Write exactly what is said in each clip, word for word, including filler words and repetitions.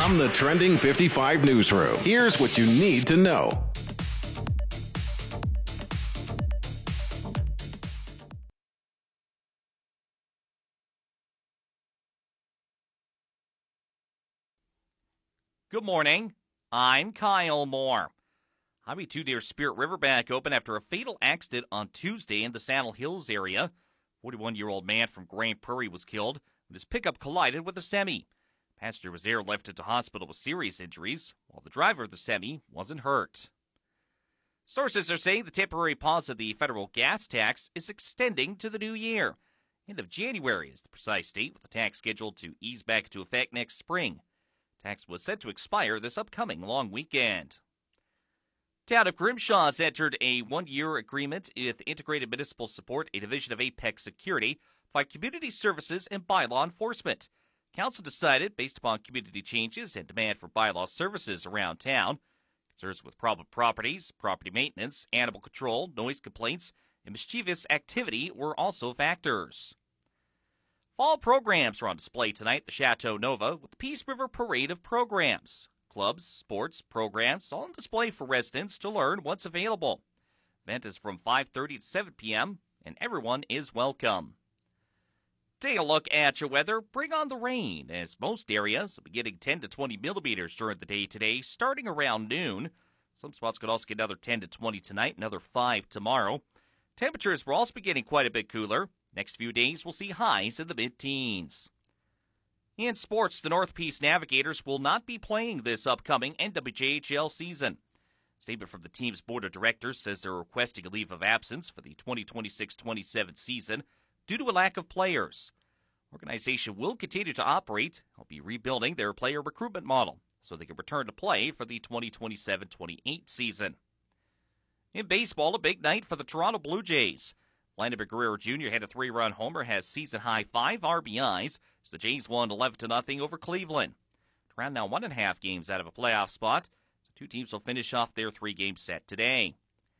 From the Trending fifty-five newsroom, here's what you need to know. Good morning. I'm Kyle Moore. Highway two near Spirit River back open after a fatal accident on Tuesday in the Saddle Hills area. forty-one-year-old man from Grand Prairie was killed when his pickup collided with a semi. Passenger was airlifted to hospital with serious injuries, while the driver of the semi wasn't hurt. Sources are saying the temporary pause of the federal gas tax is extending to the new year. End of January is the precise date, with the tax scheduled to ease back into effect next spring. Tax was set to expire this upcoming long weekend. Town of Grimshaw has entered a one-year agreement with Integrated Municipal Support, a division of Apex Security, for community services and bylaw enforcement. Council decided, based upon community changes and demand for bylaw services around town, concerns with problem properties, property maintenance, animal control, noise complaints, and mischievous activity were also factors. Fall programs are on display tonight at the Chateau Nova with the Peace River Parade of Programs. Clubs, sports, programs, all on display for residents to learn what's available. Event is from five thirty to seven p.m., and everyone is welcome. Take a look at your weather. Bring on the rain, as most areas will be getting ten to twenty millimeters during the day today, starting around noon. Some spots could also get another ten to twenty tonight, another five tomorrow. Temperatures will also be getting quite a bit cooler. Next few days, we'll see highs in the mid-teens. In sports, the North Peace Navigators will not be playing this upcoming N W J H L season. A statement from the team's board of directors says they're requesting a leave of absence for the twenty twenty-six twenty-seven season due to a lack of players. Organization will continue to operate. They'll be rebuilding their player recruitment model so they can return to play for the twenty twenty-seven twenty-eight season. In baseball, a big night for the Toronto Blue Jays. Vladimir Guerrero Junior had a three-run homer, has season-high five R B Is, as the Jays won eleven to nothing over Cleveland. Around now one and a half games out of a playoff spot. The two teams will finish off their three-game set today.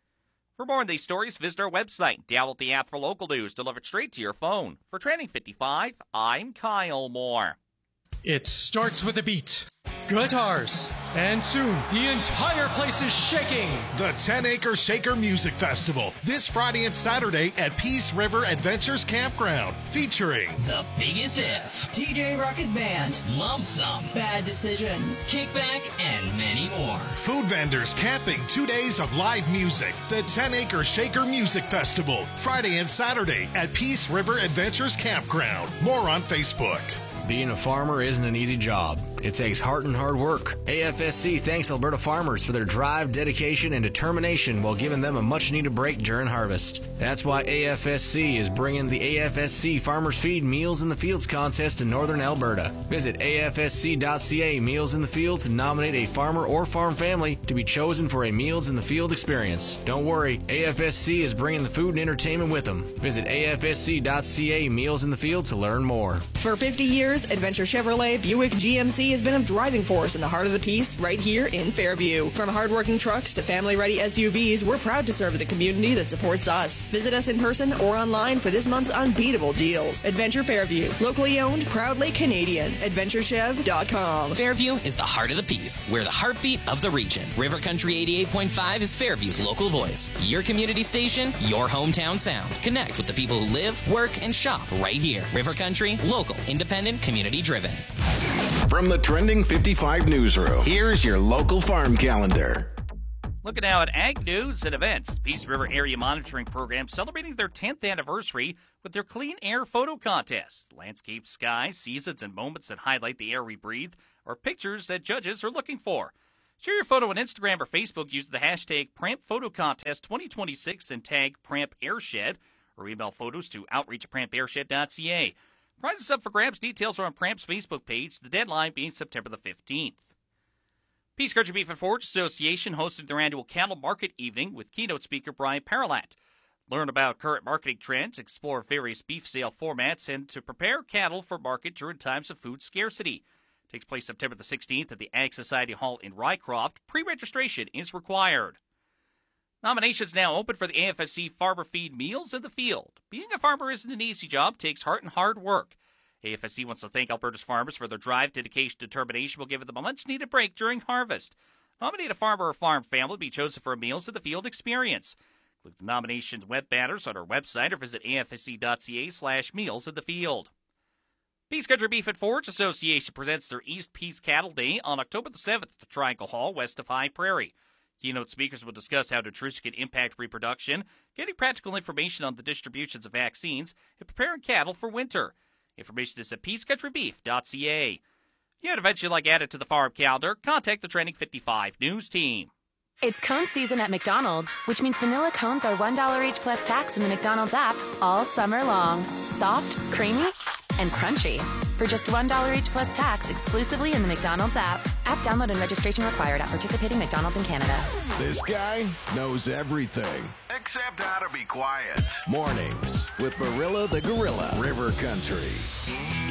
For more on these stories, visit our website. Download the app for local news delivered straight to your phone. For Trending fifty-five, I'm Kyle Moore. It starts with a beat, guitars, and soon the entire place is shaking. The ten acre Shaker Music Festival, this Friday and Saturday at Peace River Adventures Campground, featuring The Biggest If, T J Ruckus Band, Lump Sum, Bad Decisions, Kickback, and many more. Food vendors, camping, two days of live music. The ten acre Shaker Music Festival, Friday and Saturday at Peace River Adventures Campground. More on Facebook. Being a farmer isn't an easy job. It takes heart and hard work. A F S C thanks Alberta farmers for their drive, dedication, and determination while giving them a much-needed break during harvest. That's why A F S C is bringing the A F S C Farmers Feed Meals in the Fields contest to Northern Alberta. Visit A F S C dot C A Meals in the Field to nominate a farmer or farm family to be chosen for a Meals in the Field experience. Don't worry, A F S C is bringing the food and entertainment with them. Visit A F S C dot C A Meals in the Field to learn more. For fifty years, Adventure Chevrolet Buick G M C has been a driving force in the heart of the Peace right here in Fairview. From hardworking trucks to family-ready S U Vs, we're proud to serve the community that supports us. Visit us in person or online for this month's unbeatable deals. Adventure Fairview, locally owned, proudly Canadian. Adventure Chev dot com. Fairview is the heart of the Peace. We're the heartbeat of the region. River Country eighty-eight point five is Fairview's local voice. Your community station, your hometown sound. Connect with the people who live, work, and shop right here. River Country, local, independent, community-driven. From the Trending fifty-five newsroom, here's your local farm calendar. Looking now at ag news and events. Peace River Area Monitoring Program celebrating their tenth anniversary with their Clean Air Photo Contest. Landscape, skies, seasons, and moments that highlight the air we breathe are pictures that judges are looking for. Share your photo on Instagram or Facebook using the hashtag Pramp Photo Contest twenty twenty-six and tag Pramp Airshed, or email photos to outreach at pramp airshed dot c a. Prizes up for grabs. Details are on Pramp's Facebook page, the deadline being September the fifteenth. Peace Country Beef and Forage Association hosted their annual cattle market evening with keynote speaker Brian Paralat. Learn about current marketing trends, explore various beef sale formats, and to prepare cattle for market during times of food scarcity. It takes place September the sixteenth at the Ag Society Hall in Rycroft. Pre-registration is required. Nominations now open for the A F S C Farmer Feed Meals in the Field. Being a farmer isn't an easy job, takes heart and hard work. A F S C wants to thank Alberta's farmers for their drive, dedication, and determination will give them a much-needed break during harvest. Nominate a farmer or farm family to be chosen for a Meals in the Field experience. Click the nominations web banners on our website or visit afsc.ca slash meals in the field. Peace Country Beef and Forage Association presents their East Peace Cattle Day on October the seventh at the Triangle Hall, west of High Prairie. Keynote speakers will discuss how nutrition can impact reproduction, getting practical information on the distributions of vaccines, and preparing cattle for winter. Information is at peace country beef dot c a. If you had eventually like added to the farm calendar, contact the Trending fifty-five News team. It's cone season at McDonald's, which means vanilla cones are one dollar each plus tax in the McDonald's app all summer long. Soft, creamy, and crunchy. For just one dollar each plus tax exclusively in the McDonald's app. App download and registration required at participating McDonald's in Canada. This guy knows everything except how to be quiet. Mornings with Barilla the Gorilla, River Country.